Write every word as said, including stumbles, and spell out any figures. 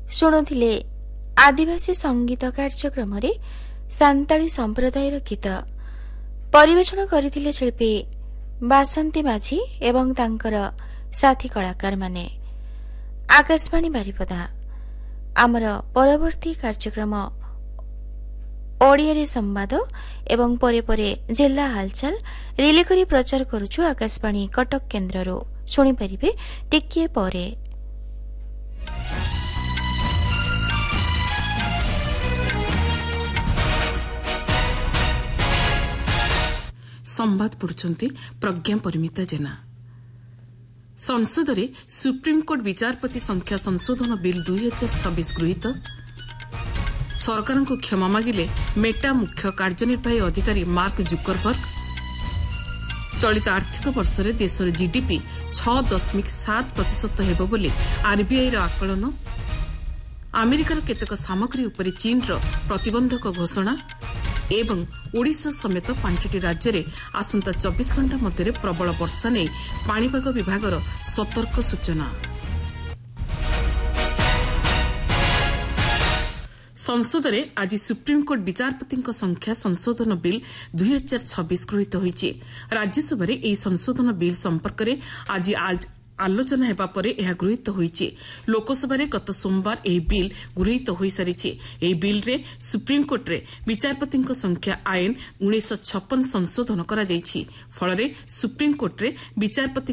ଶୁଣୁଥିଲେ ଆଦିବାସୀ ସଙ୍ଗୀତ କାର୍ଯ୍ୟକ୍ରମରେ ସାନ୍ତାଳୀ ସମ୍ପ୍ରଦାୟର ଗୀତ ପରିବେଷଣ କରିଥିଲେ ଶିଳ୍ପୀ ବାସନ୍ତୀ ମାଝୀ ଏବଂ ତାଙ୍କର ସାଥୀ କଳାକାରମାନେ। ଆକାଶବାଣୀ ବାରିପଦା। ଆମର ପରବର୍ତ୍ତୀ କାର୍ଯ୍ୟକ୍ରମ ଓଡ଼ିଆରେ ସମ୍ବାଦ ଏବଂ ପରେ ପରେ ଜିଲ୍ଲା ହାଲଚାଲ ରିଲେ କରି ପ୍ରଚାର କରୁଛୁ ଆକାଶବାଣୀ କଟକ କେନ୍ଦ୍ରରୁ। ଶୁଣିପାରିବେ ଟିକିଏ ପରେ। ସମ୍ବାଦ ପଢୁଛନ୍ତି ପ୍ରଜ୍ଞା ପରିମିତା ଜେନା। ସଂସଦରେ ସୁପ୍ରିମକୋର୍ଟ ବିଚାରପତି ସଂଖ୍ୟା ସଂଶୋଧନ ବିଲ୍ ଦୁଇ ହଜାର ଛବିଶ ଗୃହୀତ। ସରକାରଙ୍କୁ କ୍ଷମା ମାଗିଲେ ମେଟା ମୁଖ୍ୟ କାର୍ଯ୍ୟନିର୍ବାହୀ ଅଧିକାରୀ ମାର୍କ ଜୁକରବର୍ଗ। ଚଳିତ ଆର୍ଥିକ ବର୍ଷରେ ଦେଶର ଜିଡିପି ଛଅ ଦଶମିକ ସାତ ପ୍ରତିଶତ ହେବ ବୋଲି ଆର୍ବିଆଇର ଆକଳନ। ଆମେରିକାର କେତେକ ସାମଗ୍ରୀ ଉପରେ ଚୀନର ପ୍ରତିବନ୍ଧକ ଘୋଷଣା ଏବଂ ଓଡ଼ିଶା ସମେତ ପାଞ୍ଚଟି ରାଜ୍ୟରେ ଆସନ୍ତା ଚବିଶ ଘଣ୍ଟା ମଧ୍ୟରେ ପ୍ରବଳ ବର୍ଷା ନେଇ ପାଣିପାଗ ବିଭାଗର ସତର୍କ ସୂଚନା। ସଂସଦରେ ଆଜି ସୁପ୍ରିମକୋର୍ଟ ବିଚାରପତିଙ୍କ ସଂଖ୍ୟା ସଂଶୋଧନ ବିଲ୍ ଦୁଇ ହଜାର ଛବିଶ ଗୃହୀତ ହୋଇଛି। ରାଜ୍ୟସଭାରେ ଏହି ସଂଶୋଧନ ବିଲ୍ ସମ୍ପର୍କରେ ଆଜି ଆଲୋଚନା ହେବା ପରେ ଏହା ଗୃହୀତ ହୋଇଛି। ଲୋକସଭାରେ ଗତ ସୋମବାର ଏହି ବିଲ୍ ଗୃହୀତ ହୋଇସାରିଛି। ଏହି ବିଲ୍ରେ ସୁପ୍ରିମକୋର୍ଟରେ ବିଚାରପତିଙ୍କ ସଂଖ୍ୟା ଆଇନ ଉଣେଇଶହ ଛପନ ସଂଶୋଧନ କରାଯାଇଛି। ଫଳରେ ସୁପ୍ରିମକୋର୍ଟରେ ବିଚାରପତି